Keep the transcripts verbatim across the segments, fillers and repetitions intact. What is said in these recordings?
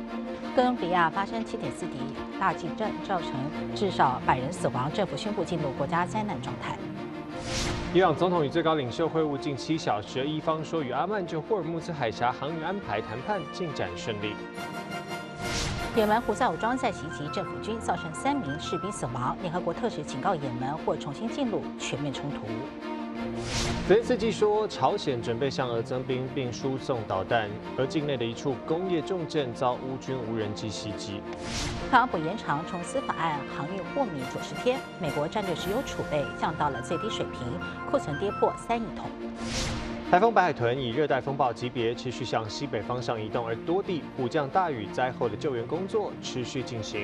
哥伦比亚发生七点四级大地震，造成至少百人死亡，政府宣布进入国家灾难状态。 伊朗总统与最高领袖会晤近七小时，伊方说与阿曼就霍尔木兹海峡航运安排谈判进展顺利。 也门胡塞武装再袭击政府军，造成三名士兵死亡。联合国特使警告也门或重新进入全面冲突。 泽连斯基说，朝鲜准备向俄增兵并输送导弹，而境内的一处工业重镇遭乌军无人机袭击。 特朗普延长冲司法案航运豁免九十天，美国战略石油储备降到了最低水平，库存跌破三亿桶。 台风白海豚以热带风暴级别持续向西北方向移动，而多地普降大雨，灾后的救援工作持续进行。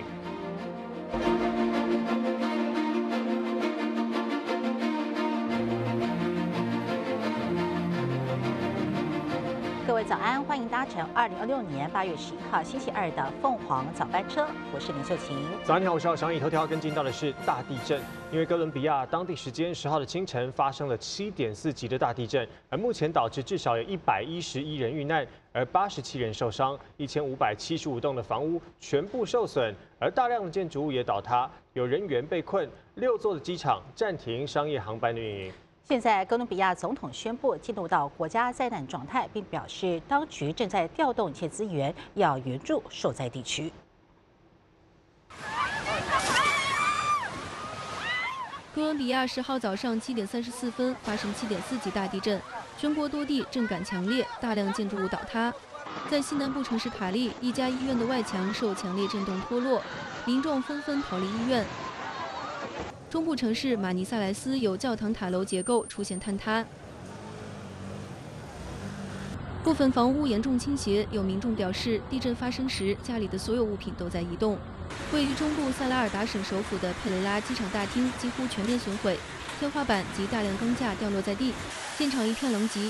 各位早安，欢迎搭乘二零二六年八月十一号星期二的凤凰早班车，我是林秀琴。 早安，你好，我是小以头条跟进到的是大地震，因为哥伦比亚当地时间十号的清晨发生了七点四级的大地震，而目前导致至少有一百一十一人遇难，而八十七人受伤，一千五百七十五栋的房屋全部受损，而大量的建筑物也倒塌，有人员被困，六座的机场暂停商业航班的运营。 现在，哥伦比亚总统宣布进入到国家灾难状态，并表示当局正在调动一切资源，要援助受灾地区。 哥伦比亚十号早上七点三十四分发生七点四级大地震，全国多地震感强烈，大量建筑物倒塌。在西南部城市卡利，一家医院的外墙受强烈震动脱落，民众纷纷逃离医院。中部城市马尼萨莱斯有教堂塔楼结构出现坍塌，部分房屋严重倾斜。有民众表示，地震发生时家里的所有物品都在移动。位于中部塞拉尔达省首府的佩雷拉机场大厅几乎全面损毁，天花板及大量钢架掉落在地，现场一片狼藉。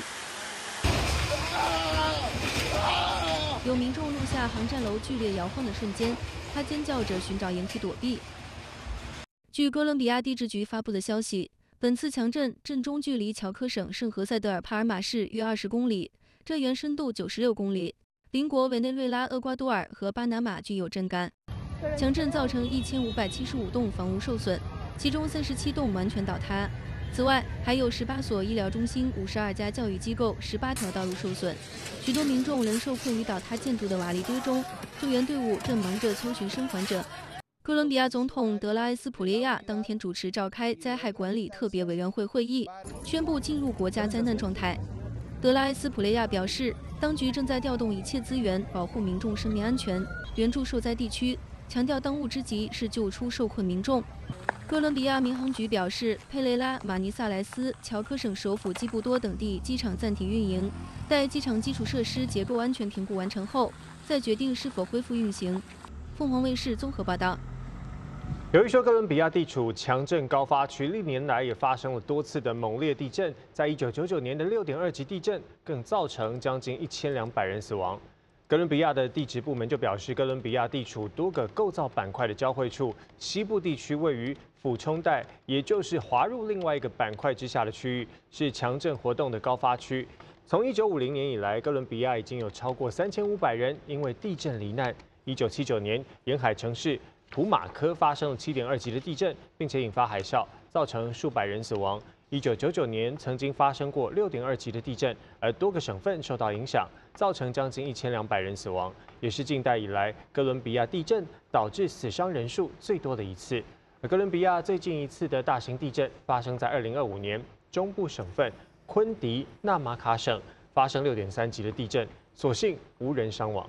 有民众录下航站楼剧烈摇晃的瞬间，他尖叫着寻找掩体躲避。据哥伦比亚地质局发布的消息，本次强震震中距离乔科省圣何塞德尔帕尔马市约二十公里，震源深度九十六公里。邻国委内瑞拉、厄瓜多尔和巴拿马均有震感。强震造成一千五百七十五栋房屋受损，其中三十七栋完全倒塌。此外，还有十八所医疗中心、五十二家教育机构、十八条道路受损。许多民众仍受困于倒塌建筑的瓦砾堆中，救援队伍正忙着搜寻生还者。哥伦比亚总统德拉埃斯普列亚当天主持召开灾害管理特别委员会会议，宣布进入国家灾难状态。德拉埃斯普列亚表示，当局正在调动一切资源保护民众生命安全，援助受灾地区，强调当务之急是救出受困民众。哥伦比亚民航局表示，佩雷拉、马尼萨莱斯、乔科省首府基布多等地机场暂停运营，待机场基础设施结构安全评估完成后，再决定是否恢复运行。凤凰卫视综合报道。 由于说哥伦比亚地处强震高发区，历年来也发生了多次的猛烈地震，在一九九九年的六点二级地震更造成将近一千两百人死亡。哥伦比亚的地质部门就表示，哥伦比亚地处多个构造板块的交汇处，西部地区位于俯冲带，也就是滑入另外一个板块之下的区域，是强震活动的高发区。从一九五零年以来，哥伦比亚已经有超过三千五百人因为地震罹难。一九七九年，沿海城市图马科发生了七点二级的地震，并且引发海啸，造成数百人死亡。一九九九年曾经发生过六点二级的地震，而多个省份受到影响，造成将近一千两百人死亡，也是近代以来哥伦比亚地震导致死伤人数最多的一次。而哥伦比亚最近一次的大型地震发生在二零二五年，中部省份昆迪纳马卡省发生六点三级的地震，所幸无人伤亡。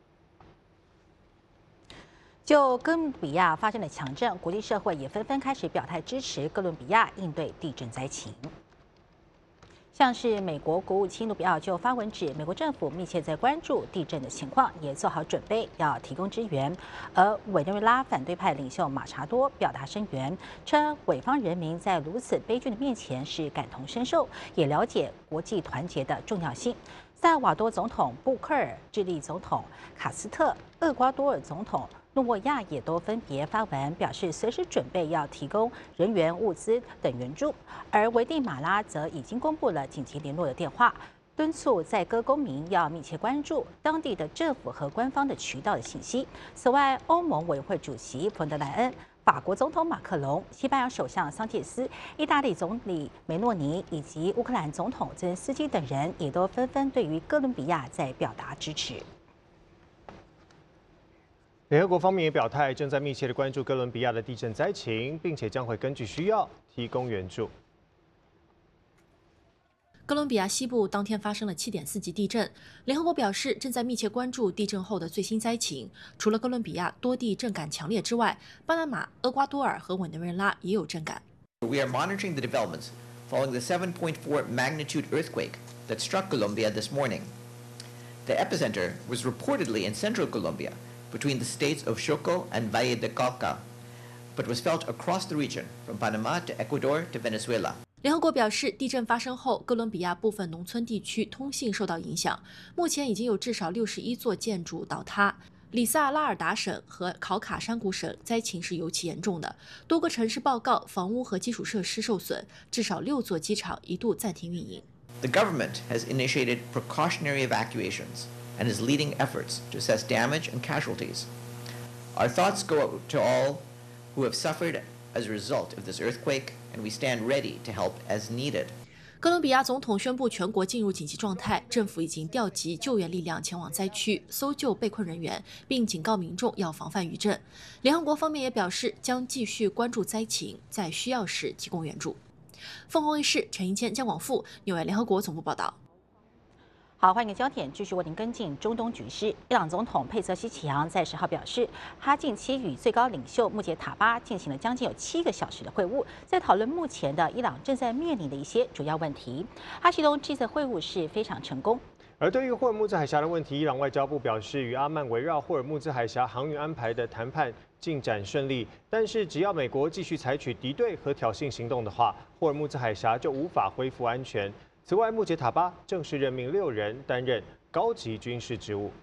就哥伦比亚发生的强震，国际社会也纷纷开始表态支持哥伦比亚应对地震灾情。像是美国国务卿卢比奥就发文指，美国政府密切在关注地震的情况，也做好准备要提供支援。而委内瑞拉反对派领袖马查多表达声援，称委方人民在如此悲剧的面前是感同身受，也了解国际团结的重要性。萨尔瓦多总统布克尔、智利总统卡斯特、厄瓜多尔总统诺沃亚也都分别发文表示，随时准备要提供人员、物资等援助。而危地马拉则已经公布了紧急联络的电话， 敦促在歌公民要密切关注当地的政府和官方的渠道的信息。此外，欧盟委员会主席冯德莱恩、法国总统马克龙、西班牙首相桑切斯、意大利总理梅诺尼以及乌克兰总统泽连斯基等人也都纷纷对于哥伦比亚在表达支持。 联合国方面也表态，正在密切的关注哥伦比亚的地震灾情，并且将会根据需要提供援助。 哥伦比亚西部当天发生了 七点四 级地震，联合国表示正在密切关注地震后的最新灾情。除了哥伦比亚多地震感强烈之外，巴拿马、厄瓜多尔和委内瑞拉也有震感。 We are monitoring the developments following the seven point four magnitude earthquake that struck Colombia this morning. The epicenter was reportedly in central Colombia, between the states of Chocó and Valle de Cauca, but was felt across the region, from Panama to Ecuador to Venezuela. 联合国表示，地震发生后，哥伦比亚部分农村地区通信受到影响。目前已经有至少六十一座建筑倒塌。里萨拉尔达省和考卡山谷省灾情是尤其严重的，多个城市报告房屋和基础设施受损，至少六座机场一度暂停运营。 The government has initiated precautionary evacuations and is leading efforts to assess damage and casualties. Our thoughts go out to all who have suffered as a result of this earthquake, and we stand ready to help as needed. 哥伦比亚总统宣布全国进入紧急状态，政府已经调集救援力量前往灾区搜救被困人员，并警告民众要防范余震。联合国方面也表示将继续关注灾情，在需要时提供援助。凤凰卫视陈英谦、江广富，纽约联合国总部报道。 好，欢迎焦点继续为您跟进中东局势。伊朗总统佩泽西奇扬在十号表示，他近期与最高领袖穆杰塔巴进行了将近有七个小时的会晤，在讨论目前的伊朗正在面临的一些主要问题。他形容这次会晤是非常成功。 而对于霍尔木兹海峡的问题，伊朗外交部表示，与阿曼围绕霍尔木兹海峡航运安排的谈判进展顺利，但是只要美国继续采取敌对和挑衅行动的话，霍尔木兹海峡就无法恢复安全。此外，穆杰塔巴正式任命六人担任高级军事职务。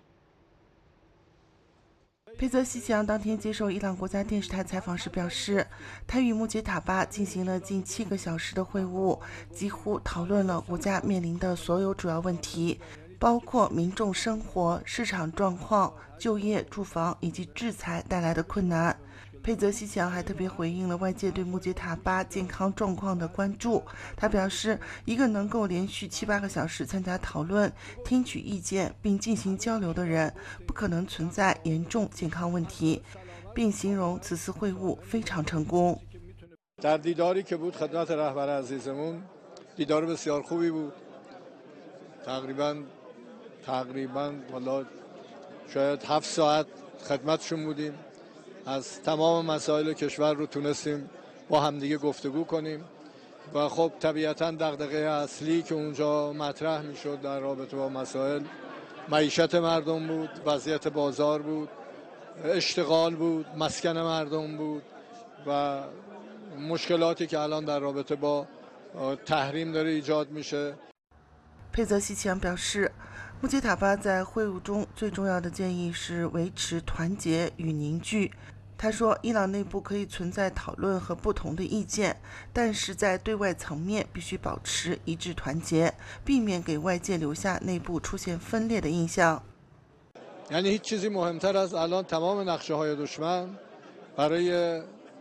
佩泽西奇扬当天接受伊朗国家电视台采访时表示，他与穆杰塔巴进行了近七个小时的会晤，几乎讨论了国家面临的所有主要问题，包括民众生活、市场状况、就业、住房以及制裁带来的困难。佩泽西奇扬还特别回应了外界对穆杰塔巴健康状况的关注。他表示，一个能够连续七八个小时参加讨论、听取意见并进行交流的人，不可能存在严重健康问题，并形容此次会晤非常成功。 در دیداری که بود خدمت رهبر عزیزمون دیدار بسیار خوبی بود. تقریبا تقریبا حالا شاید هفت ساعت خدمتشون بودیم. از تمام مسائل کشور رو تونستیم با همدیگه گفتگو کنیم و خب طبیعتاً دغدغه اصلی که اونجا مطرح میشد در رابطه با مسائل معیشت مردم بود، وضعیت بازار بود، اشتغال بود، مسکن مردم بود و مشکلاتی که الان در رابطه با تحریم داره ایجاد میشه. 佩泽西奇扬表示，穆杰塔巴在会晤中最重要的建议是维持团结与凝聚。他说，伊朗内部可以存在讨论和不同的意见，但是在对外层面必须保持一致团结，避免给外界留下内部出现分裂的印象。 یعنی هیچ چیزی مهمتر از الان تمام نقشه‌های دشمن برای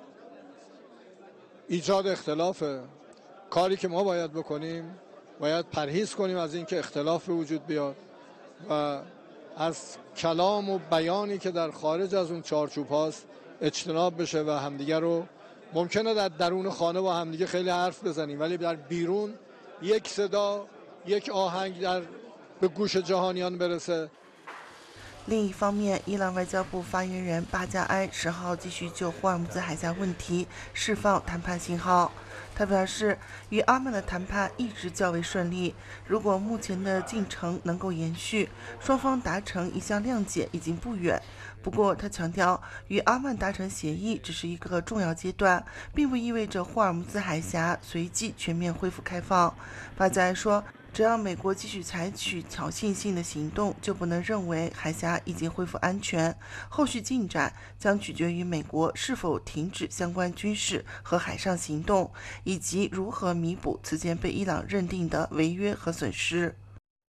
ایجاد اختلافه. کاری که ما باید بکنیم باید پرهیز کنیم از اینکه اختلاف به وجود بیاد و از کلام و بیانی که در خارج از اون چارچوب هاست اجتناب بشه و همدیگه رو ممکنه در درون خانه با همدیگه خیلی حرف بزنیم ولی در بیرون یک صدا یک آهنگ در به گوش جهانیان برسه. 另一方面，伊朗外交部发言人巴加埃十号继续就霍尔木兹海峡问题释放谈判信号。他表示，与阿曼的谈判一直较为顺利，如果目前的进程能够延续，双方达成一项谅解已经不远。不过，他强调，与阿曼达成协议只是一个重要阶段，并不意味着霍尔木兹海峡随即全面恢复开放。巴加埃说，只要美国继续采取挑衅性的行动，就不能认为海峡已经恢复安全。后续进展将取决于美国是否停止相关军事和海上行动，以及如何弥补此前被伊朗认定的违约和损失。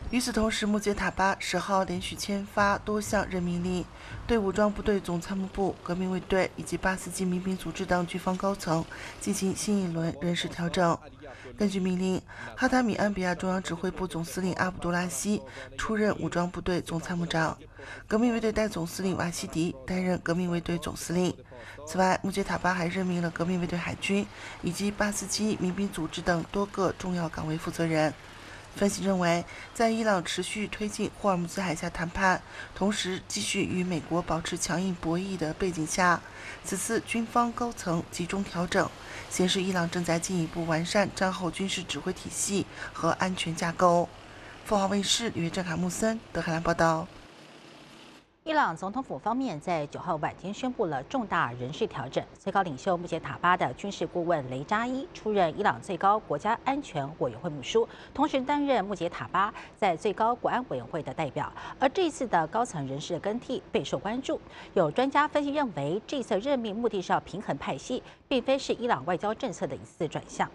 与此同时，穆杰塔巴十号连续签发多项任命令，对武装部队总参谋部、革命卫队以及巴斯基民兵组织等军方高层进行新一轮人事调整。根据命令，哈塔米安比亚中央指挥部总司令阿卜杜拉希出任武装部队总参谋长，革命卫队代总司令瓦西迪担任革命卫队总司令。此外，穆杰塔巴还任命了革命卫队海军以及巴斯基民兵组织等多个重要岗位负责人。分析认为，在伊朗持续推进霍尔木兹海峡谈判，同时继续与美国保持强硬博弈的背景下，此次军方高层集中调整，显示伊朗正在进一步完善战后军事指挥体系和安全架构。凤凰卫视吕正卡穆森德黑兰报道。 伊朗总统府方面在九号晚间宣布了重大人事调整，最高领袖穆杰塔巴的军事顾问雷扎伊出任伊朗最高国家安全委员会秘书，同时担任穆杰塔巴在最高国安委员会的代表。而这次的高层人事的更替备受关注，有专家分析认为，这次任命目的是要平衡派系，并非是伊朗外交政策的一次转向。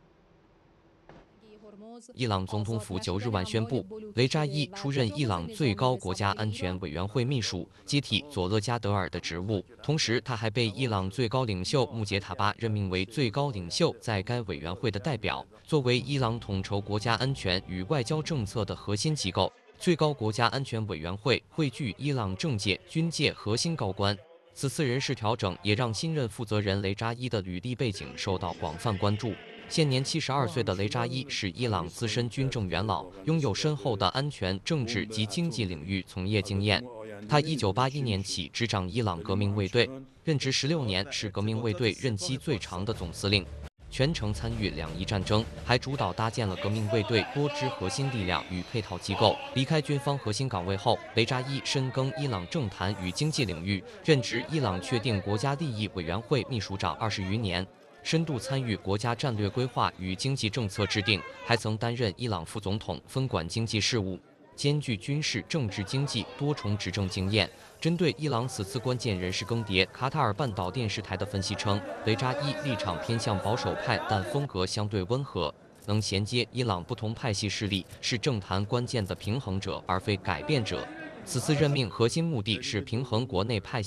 伊朗总统府九日晚宣布，雷扎伊出任伊朗最高国家安全委员会秘书，接替佐勒加德尔的职务。同时，他还被伊朗最高领袖穆杰塔巴任命为最高领袖在该委员会的代表。作为伊朗统筹国家安全与外交政策的核心机构，最高国家安全委员会汇聚伊朗政界、军界核心高官。此次人事调整也让新任负责人雷扎伊的履历背景受到广泛关注。现年七十二岁的雷扎伊是伊朗资深军政元老，拥有深厚的安全、政治及经济领域从业经验。他一九八一年起执掌伊朗革命卫队，任职十六年，是革命卫队任期最长的总司令，全程参与两伊战争，还主导搭建了革命卫队多支核心力量与配套机构。离开军方核心岗位后，雷扎伊深耕伊朗政坛与经济领域，任职伊朗确定国家利益委员会秘书长二十余年。深度参与国家战略规划与经济政策制定，还曾担任伊朗副总统，分管经济事务，兼具军事、政治、经济多重执政经验。针对伊朗此次关键人事更迭，卡塔尔半岛电视台的分析称，雷扎伊立场偏向保守派，但风格相对温和，能衔接伊朗不同派系势力，是政坛关键的平衡者，而非改变者。此次任命核心目的是平衡国内派系。